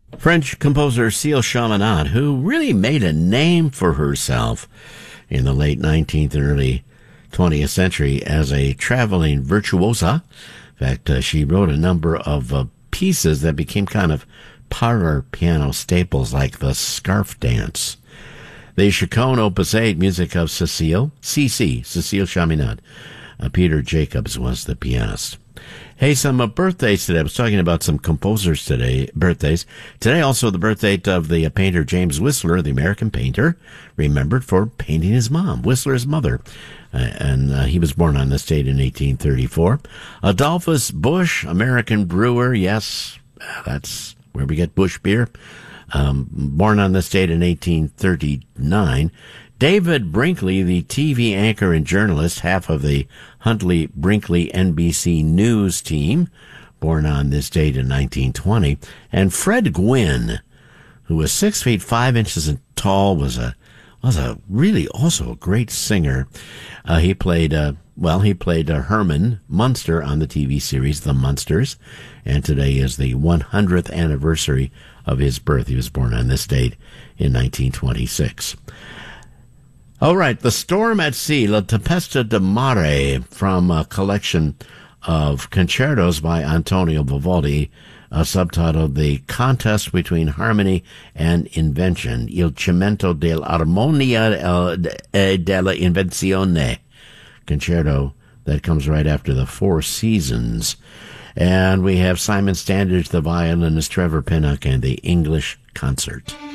French composer Cécile Chaminade, who really made a name for herself in the late 19th and early 20th century as a traveling virtuosa. In fact, she wrote a number of pieces that became kind of parlor piano staples, like the Scarf Dance. The Chaconne Opus 8, music of Cécile Chaminade. Peter Jacobs was the pianist. Hey, some birthdays today. I was talking about some composers today, birthdays. Today also the birthday of the painter James Whistler, the American painter, remembered for painting his mom, Whistler's mother. And he was born on this date in 1834. Adolphus Busch, American brewer. Yes, that's where we get Busch beer. Born on this date in 1839. David Brinkley, the TV anchor and journalist, half of the Huntley-Brinkley NBC News team, born on this date in 1920. And Fred Gwynne, who was 6 feet 5 inches tall, was a really also a great singer. He played Herman Munster on the TV series The Munsters, and today is the 100th anniversary of his birth. He was born on this date in 1926. All right, The Storm at Sea, La Tempesta di Mare, from a collection of concertos by Antonio Vivaldi, subtitled The Contest Between Harmony and Invention, Il Cimento dell'Armonia della Invenzione, concerto that comes right after the Four Seasons. And we have Simon Standage, the violinist, Trevor Pinnock, and the English Concert.